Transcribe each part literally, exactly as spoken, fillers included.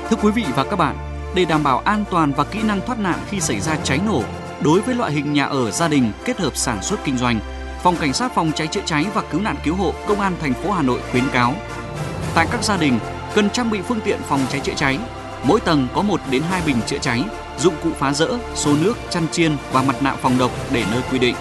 Thưa quý vị và các bạn, để đảm bảo an toàn và kỹ năng thoát nạn khi xảy ra cháy nổ đối với loại hình nhà ở gia đình kết hợp sản xuất kinh doanh, Phòng Cảnh sát Phòng cháy chữa cháy và Cứu nạn Cứu hộ Công an thành phố Hà Nội khuyến cáo tại các gia đình cần trang bị phương tiện phòng cháy chữa cháy. Mỗi tầng có một đến hai bình chữa cháy, dụng cụ phá rỡ, xô nước, chăn chiên và mặt nạ phòng độc để nơi quy định.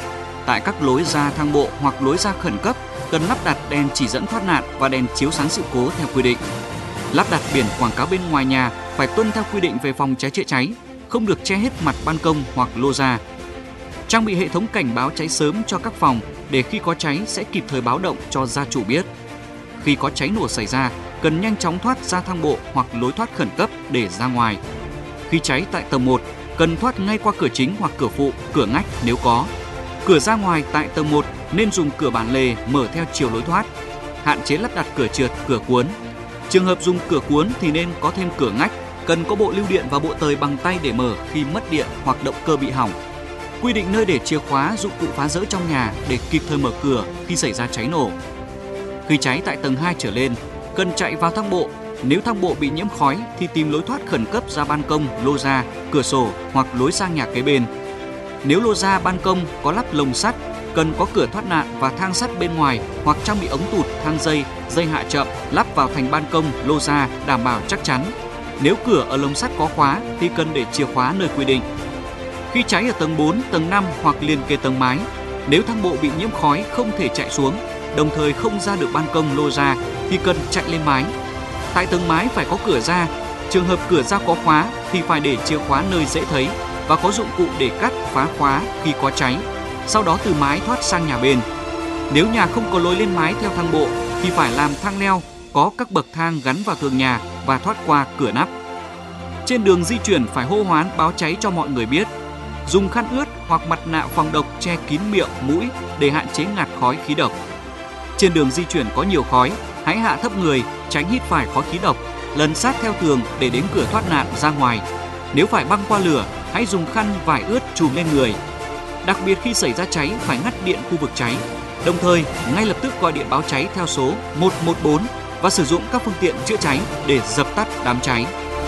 Tại các lối ra thang bộ hoặc lối ra khẩn cấp cần lắp đặt đèn chỉ dẫn thoát nạn và đèn chiếu sáng sự cố theo quy định. Lắp đặt biển quảng cáo bên ngoài nhà phải tuân theo quy định về phòng cháy chữa cháy, không được che hết mặt ban công hoặc lô ra. Trang bị hệ thống cảnh báo cháy sớm cho các phòng để khi có cháy sẽ kịp thời báo động cho gia chủ biết. Khi có cháy nổ xảy ra, cần nhanh chóng thoát ra thang bộ hoặc lối thoát khẩn cấp để ra ngoài. Khi cháy tại tầng một, cần thoát ngay qua cửa chính hoặc cửa phụ, cửa ngách nếu có. Cửa ra ngoài tại tầng một nên dùng cửa bản lề mở theo chiều lối thoát, hạn chế lắp đặt cửa trượt, cửa cuốn. Trường hợp dùng cửa cuốn thì nên có thêm cửa ngách, cần có bộ lưu điện và bộ tời bằng tay để mở khi mất điện hoặc động cơ bị hỏng. Quy định nơi để chìa khóa, dụng cụ phá rỡ trong nhà để kịp thời mở cửa khi xảy ra cháy nổ. Khi cháy tại tầng hai trở lên, cần chạy vào thang bộ. Nếu thang bộ bị nhiễm khói thì tìm lối thoát khẩn cấp ra ban công, lô ra, cửa sổ hoặc lối sang nhà kế bên. Nếu lô ra, ban công có lắp lồng sắt, cần có cửa thoát nạn và thang sắt bên ngoài hoặc trang bị ống tụt, thang dây, dây hạ chậm lắp vào thành ban công, lô ra đảm bảo chắc chắn. Nếu cửa ở lồng sắt có khóa thì cần để chìa khóa nơi quy định. Khi cháy ở tầng bốn, tầng năm hoặc liền kề tầng mái, nếu thang bộ bị nhiễm khói không thể chạy xuống, đồng thời không ra được ban công, lô ra thì cần chạy lên mái. Tại tầng mái phải có cửa ra, trường hợp cửa ra có khóa thì phải để chìa khóa nơi dễ thấy và có dụng cụ để cắt, phá khóa khi có cháy. Sau đó từ mái thoát sang nhà bên. Nếu nhà không có lối lên mái theo thang bộ thì phải làm thang leo, có các bậc thang gắn vào tường nhà và thoát qua cửa nắp. Trên đường di chuyển phải hô hoán báo cháy cho mọi người biết. Dùng khăn ướt hoặc mặt nạ phòng độc che kín miệng, mũi để hạn chế ngạt khói khí độc. Trên đường di chuyển có nhiều khói, hãy hạ thấp người, tránh hít phải khói khí độc, lần sát theo tường để đến cửa thoát nạn ra ngoài. Nếu phải băng qua lửa, hãy dùng khăn vải ướt trùm lên người. Đặc biệt khi xảy ra cháy phải ngắt điện khu vực cháy, đồng thời ngay lập tức gọi điện báo cháy theo số một một bốn và sử dụng các phương tiện chữa cháy để dập tắt đám cháy.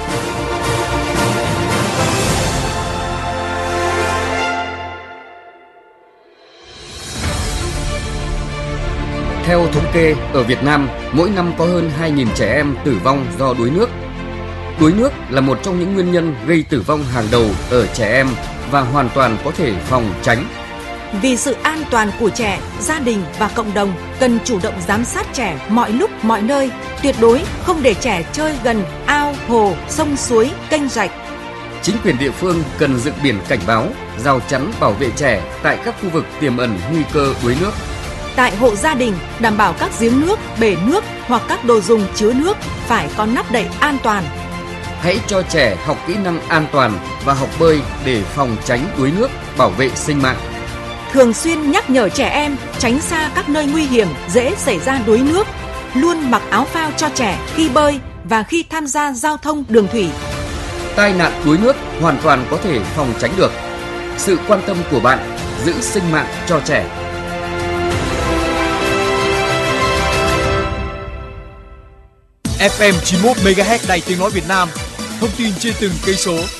Theo thống kê, ở Việt Nam, mỗi năm có hơn hai nghìn trẻ em tử vong do đuối nước. Đuối nước là một trong những nguyên nhân gây tử vong hàng đầu ở trẻ em và hoàn toàn có thể phòng tránh. Vì sự an toàn của trẻ, gia đình và cộng đồng cần chủ động giám sát trẻ mọi lúc mọi nơi, tuyệt đối không để trẻ chơi gần ao, hồ, sông suối, kênh rạch. Chính quyền địa phương cần dựng biển cảnh báo, rào chắn bảo vệ trẻ tại các khu vực tiềm ẩn nguy cơ đuối nước. Tại hộ gia đình, đảm bảo các giếng nước, bể nước hoặc các đồ dùng chứa nước phải có nắp đậy an toàn. Hãy cho trẻ học kỹ năng an toàn và học bơi để phòng tránh đuối nước, bảo vệ sinh mạng. Thường xuyên nhắc nhở trẻ em tránh xa các nơi nguy hiểm dễ xảy ra đuối nước. Luôn mặc áo phao cho trẻ khi bơi và khi tham gia giao thông đường thủy. Tai nạn đuối nước hoàn toàn có thể phòng tránh được. Sự quan tâm của bạn giữ sinh mạng cho trẻ. ép em chín mươi mốt mê ga héc Đài Tiếng nói Việt Nam. Thông tin trên từng cây số.